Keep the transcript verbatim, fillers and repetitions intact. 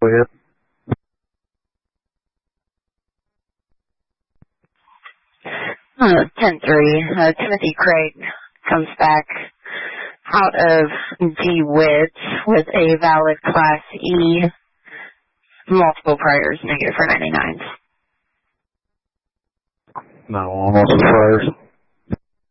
Go ahead. Uh, ten three, uh, Timothy Craig comes back out of DeWitt with a valid Class E, multiple priors, negative for ninety-nines. No, almost priors.